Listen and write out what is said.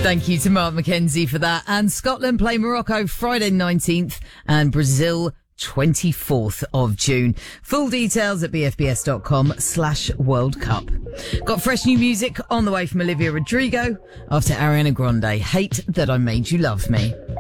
Thank you to Mark McKenzie for that. And Scotland play Morocco Friday 19th and Brazil 24th of June. Full details at bfbs.com/World Cup. Got fresh new music on the way from Olivia Rodrigo after Ariana Grande, Hate That I Made You Love Me.